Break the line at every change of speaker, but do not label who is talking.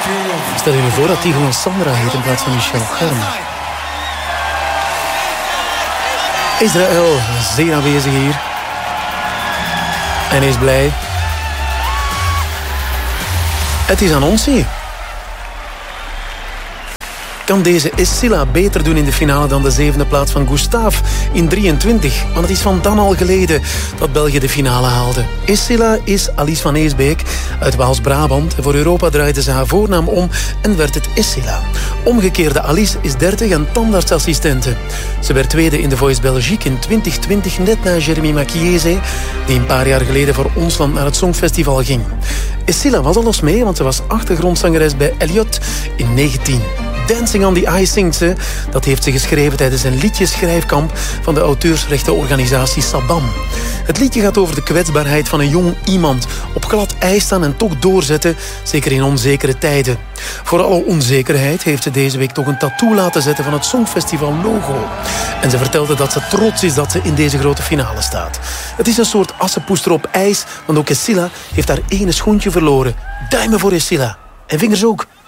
Stel je nu voor dat die gewoon Sandra heet in plaats van Michel Germ. Israël, zeer aanwezig hier. En hij is blij. Het is aan ons hier. Kan deze Issila beter doen in de finale dan de 7e plaats van Gustav in 23? Want het is van dan al geleden dat België de finale haalde. Issila is Alice van Eesbeek uit Waals-Brabant. Voor Europa draaide ze haar voornaam om en werd het Issila. Omgekeerde Alice is 30 en tandartsassistente. Ze werd tweede in The Voice Belgique in 2020, net na Jeremy Makiese, die een paar jaar geleden voor ons land naar het Songfestival ging. Issila was al eens mee, want ze was achtergrondzangeres bij Elliot in 19. Dancing on the Ice zingt ze. Dat heeft ze geschreven tijdens een liedjeschrijfkamp van de auteursrechtenorganisatie Sabam. Het liedje gaat over de kwetsbaarheid van een jong iemand. Op glad ijs staan en toch doorzetten, zeker in onzekere tijden. Voor alle onzekerheid heeft ze deze week toch een tattoo laten zetten van het Songfestival logo. En ze vertelde dat ze trots is dat ze in deze grote finale staat. Het is een soort assenpoester op ijs, want ook Issila heeft haar ene schoentje verloren. Duimen voor Issila. En vingers ook.